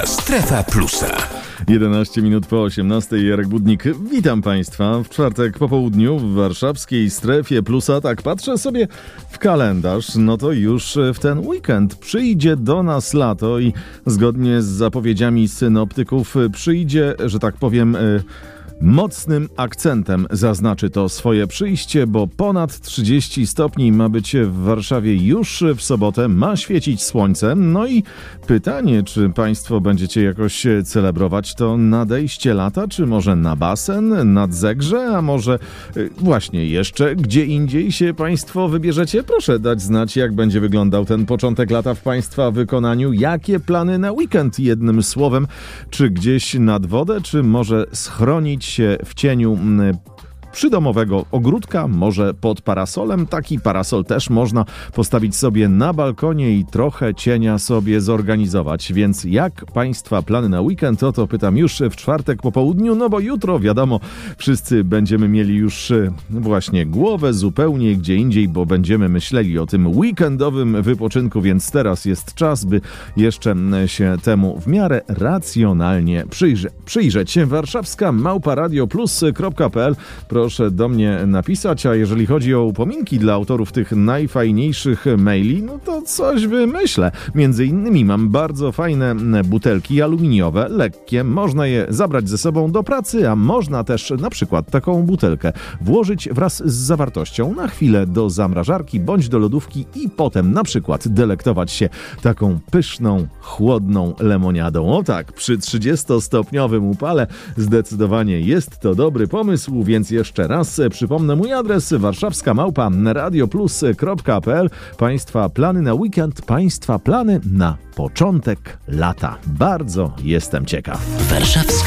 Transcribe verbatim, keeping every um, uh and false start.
Strefa Plusa. jedenaście minut po osiemnastej. Jarek Budnik. Witam Państwa w czwartek po południu w warszawskiej Strefie Plusa. Tak, patrzę sobie w kalendarz, no to już w ten weekend przyjdzie do nas lato i zgodnie z zapowiedziami synoptyków przyjdzie, że tak powiem, mocnym akcentem zaznaczy to swoje przyjście, bo ponad trzydzieści stopni ma być w Warszawie już w sobotę, ma świecić słońce. No i pytanie, czy Państwo będziecie jakoś celebrować to nadejście lata, czy może na basen, nad Zegrze, a może właśnie jeszcze gdzie indziej się Państwo wybierzecie? Proszę dać znać, jak będzie wyglądał ten początek lata w Państwa wykonaniu. Jakie plany na weekend, jednym słowem? Czy gdzieś nad wodę, czy może schronić się w cieniu przydomowego ogródka, może pod parasolem. Taki parasol też można postawić sobie na balkonie i trochę cienia sobie zorganizować. Więc jak Państwa plany na weekend? O to pytam już w czwartek po południu, no bo jutro, wiadomo, wszyscy będziemy mieli już właśnie głowę zupełnie gdzie indziej, bo będziemy myśleli o tym weekendowym wypoczynku, więc teraz jest czas, by jeszcze się temu w miarę racjonalnie przyjrze- przyjrzeć. Warszawska małpa radio plus kropka p l. Proszę do mnie napisać, a jeżeli chodzi o upominki dla autorów tych najfajniejszych maili, no to coś wymyślę. Między innymi mam bardzo fajne butelki aluminiowe, lekkie, można je zabrać ze sobą do pracy, a można też na przykład taką butelkę włożyć wraz z zawartością na chwilę do zamrażarki bądź do lodówki i potem na przykład delektować się taką pyszną, chłodną lemoniadą. O tak, przy trzydziestostopniowym upale zdecydowanie jest to dobry pomysł, więc jeszcze raz przypomnę mój adres: warszawska małpa radio plus kropka p l. Państwa plany na weekend, Państwa plany na początek lata. Bardzo jestem ciekaw. Warszawska